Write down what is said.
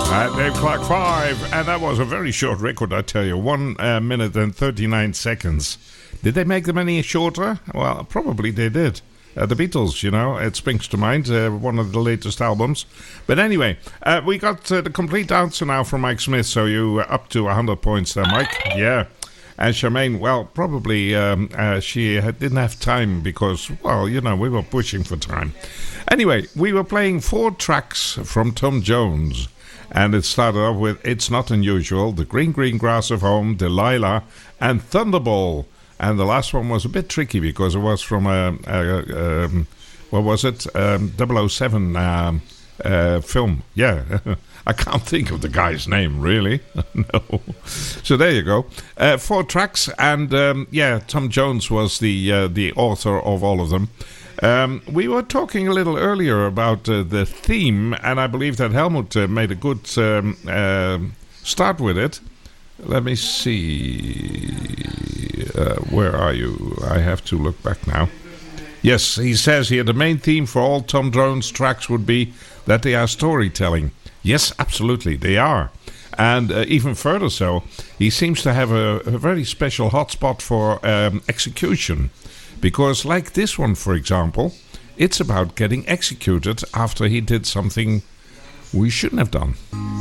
Dave Clark 5, and that was a very short record, I tell you. 1 minute and 39 seconds. Did they make them any shorter? Well, probably they did. The Beatles, you know, it springs to mind, one of the latest albums. But anyway, we got the complete answer now from Mike Smith, so you up to 100 points there, Mike. Yeah. And Charmaine, well, probably she didn't have time because, well, you know, we were pushing for time. Anyway, we were playing 4 tracks from Tom Jones. And it started off with It's Not Unusual, The Green Green Grass of Home, Delilah, and Thunderball. And the last one was a bit tricky because it was from what was it? 007 film. Yeah, I can't think of the guy's name, really. No. So there you go. 4 tracks, and yeah, Tom Jones was the author of all of them. We were talking a little earlier about the theme, and I believe that Helmut made a good start with it. Let me see. Where are you? I have to look back now. Yes, he says here the main theme for all Tom Jones tracks would be that they are storytelling. Yes, absolutely, they are. And even further so, he seems to have a very special hotspot for execution. Because like this one, for example, it's about getting executed after he did something we shouldn't have done.